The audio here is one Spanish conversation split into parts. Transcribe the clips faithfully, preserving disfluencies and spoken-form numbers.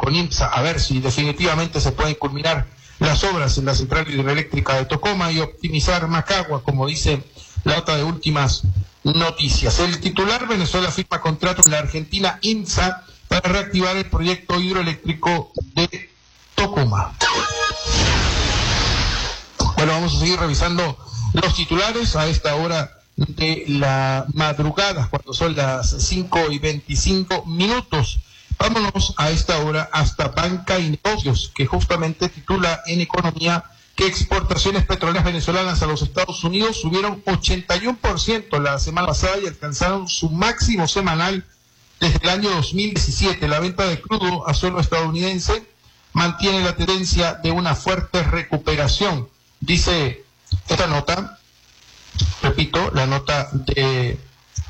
con INPSA a ver si definitivamente se pueden culminar las obras en la central hidroeléctrica de Tocoma y optimizar Macagua, como dice la nota de últimas noticias. El titular: Venezuela firma contrato con la Argentina INPSA para reactivar el proyecto hidroeléctrico de Tocoma. Bueno, vamos a seguir revisando los titulares a esta hora de la madrugada, cuando son las cinco y veinticinco minutos. Vámonos a esta hora hasta Banca y Negocios, que justamente titula en Economía que exportaciones petroleras venezolanas a los Estados Unidos subieron ochenta y uno por ciento la semana pasada y alcanzaron su máximo semanal desde el año dos mil diecisiete. La venta de crudo a suelo estadounidense mantiene la tendencia de una fuerte recuperación, dice esta nota, repito, la nota de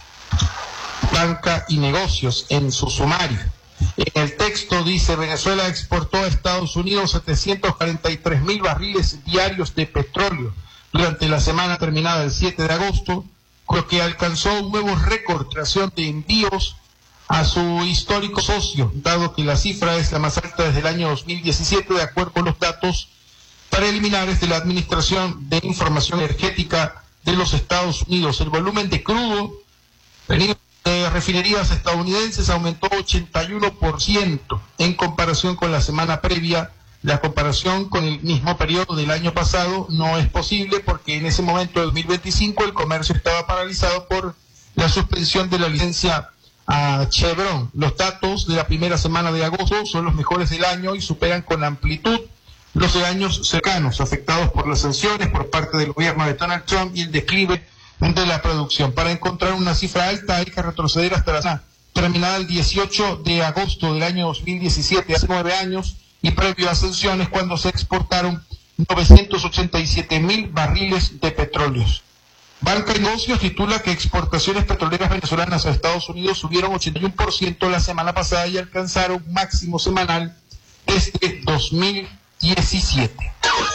Banca y Negocios en su sumario. En el texto dice: Venezuela exportó a Estados Unidos setecientos cuarenta y tres mil barriles diarios de petróleo durante la semana terminada el siete de agosto, lo que alcanzó un nuevo récord de creación de envíos a su histórico socio, dado que la cifra es la más alta desde el año dos mil diecisiete, de acuerdo con los datos preliminares de la Administración de Información Energética de los Estados Unidos. El volumen de crudo venido de refinerías estadounidenses aumentó ochenta y uno por ciento en comparación con la semana previa. La comparación con el mismo periodo del año pasado no es posible porque en ese momento, de dos mil veinticinco, el comercio estaba paralizado por la suspensión de la licencia a Chevron. Los datos de la primera semana de agosto son los mejores del año y superan con amplitud los de años cercanos, afectados por las sanciones por parte del gobierno de Donald Trump y el declive de la producción. Para encontrar una cifra alta hay que retroceder hasta la semana terminada el dieciocho de agosto del año dos mil diecisiete, hace nueve años, y previo a sanciones, cuando se exportaron novecientos ochenta y siete mil barriles de petróleos. Banca y Negocios titula que exportaciones petroleras venezolanas a Estados Unidos subieron ochenta y uno por ciento la semana pasada y alcanzaron máximo semanal desde dos mil diecisiete.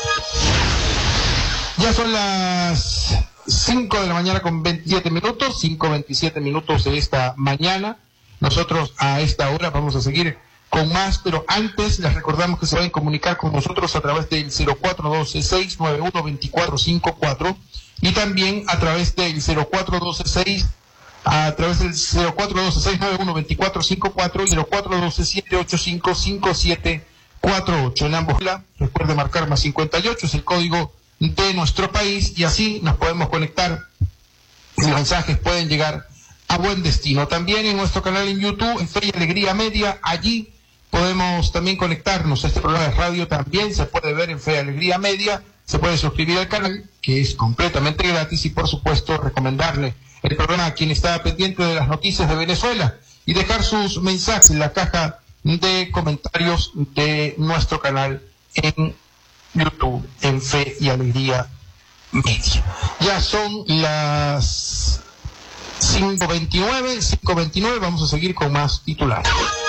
Ya son las cinco de la mañana con veintisiete minutos, cinco veintisiete minutos de esta mañana. Nosotros a esta hora vamos a seguir con más, pero antes les recordamos que se pueden comunicar con nosotros a través del cero cuatro uno dos, seis nueve uno, dos cuatro cinco cuatro y también a través del cero cuatro uno dos seis, a través del cero cuatro uno dos, seis nueve uno, dos cuatro cinco cuatro y cero cuatro uno dos, siete ocho cinco, cinco siete cuatro ocho. En ambos, recuerde marcar más cincuenta y ocho, es el código de nuestro país, y así nos podemos conectar. Los mensajes pueden llegar a buen destino. También en nuestro canal en YouTube, en Fe y Alegría Media, allí podemos también conectarnos. Este programa de radio también se puede ver en Fe y Alegría Media. Se puede suscribir al canal, que es completamente gratis, y por supuesto recomendarle el programa a quien está pendiente de las noticias de Venezuela y dejar sus mensajes en la caja de comentarios de nuestro canal en YouTube, en Fe y Alegría Media. Ya son las cinco veintinueve, cinco veintinueve, vamos a seguir con más titulares.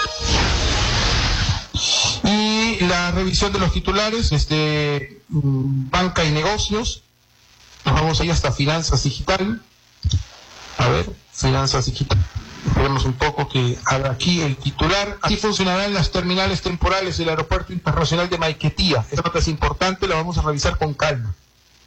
Y la revisión de los titulares desde um, Banca y Negocios. Nos vamos ahí hasta Finanzas Digital. A ver, Finanzas Digital. Veremos un poco que haga aquí el titular. Así funcionarán las terminales temporales del Aeropuerto Internacional de Maiquetía. Esta nota es importante, la vamos a revisar con calma.